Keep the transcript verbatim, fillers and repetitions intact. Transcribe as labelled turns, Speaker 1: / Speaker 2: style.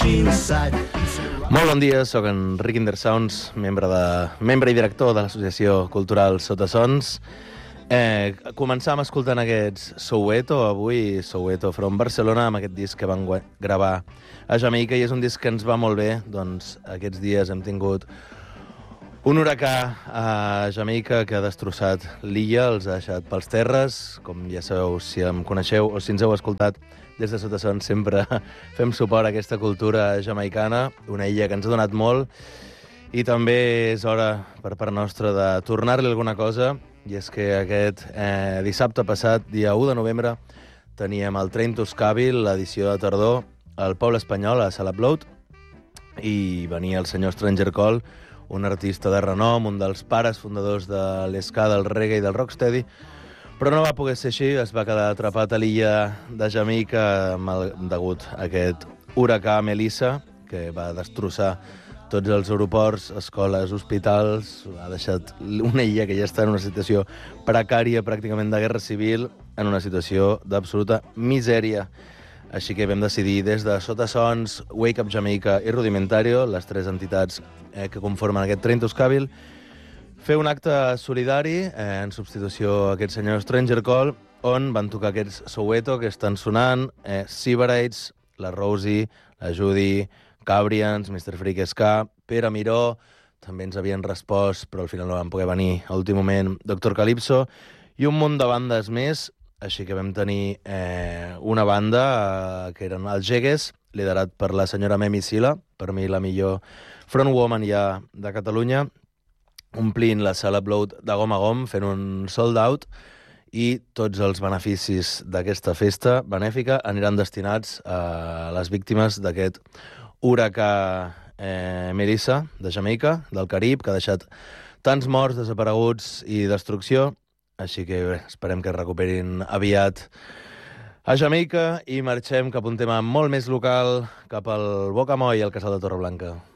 Speaker 1: Molt bon dia, sóc en Rick Indersounds, membre, de, membre i director de l'Associació Cultural Sotasons. Eh, començàvem escoltant aquests Soweto, avui Soweto from Barcelona, amb aquest disc que van gravar a Jamaica, i és un disc que ens va molt bé. Doncs aquests dies hem tingut un huracà a Jamaica que ha destrossat l'illa, els ha deixat pels terres. Com ja sabeu, si em coneixeu o si ens heu escoltat des de Sotasons, sempre fem suport a aquesta cultura jamaicana, una illa que ens ha donat molt, i també és hora per part nostra de tornar-li alguna cosa, i és que aquest eh, dissabte passat, dia u de novembre, teníem el Train to Scaville, l'edició de tardor, al Poble Espanyol, a Sala Bloat, i venia el senyor Stranger Call, un artista de renom, un dels pares fundadors de l'esca, del reggae i del rocksteady, però no va poder ser així, es va quedar atrapat a l'illa de Jamaica mal, degut a aquest huracà Melissa, que va destrossar tots els aeroports, escoles, hospitals, ha deixat una illa que ja està en una situació precària, pràcticament de guerra civil, en una situació d'absoluta misèria. Així que vam decidir des de Sotasons, Wake Up Jamaica i Rudimentario, les tres entitats eh, que conformen aquest Train to Scaville, fer un acte solidari eh, en substitució a aquest senyor Stranger Call, on van tocar aquests Soweto que estan sonant, eh, Sybarites, la Rosie, la Judy, Cabrians, mister Freak Ska, Pere Miró, també ens havien respost, però al final no van poder venir a últim moment, doctor Calypso, i un munt de bandes més, així que vam tenir eh, una banda eh, que eren els Jegues, liderat per la senyora Memi Sila, per mi la millor frontwoman ja de Catalunya, omplint la Sala Bloat de gom a gom, fent un sold out, i tots els beneficis d'aquesta festa benèfica aniran destinats a les víctimes d'aquest huracà eh, Melissa de Jamaica, del Carib, que ha deixat tants morts, desapareguts i destrucció. Així que bé, esperem que es recuperin aviat a Jamaica i marxem cap a un tema molt més local, cap al Bocamoll i al Casal de Torreblanca.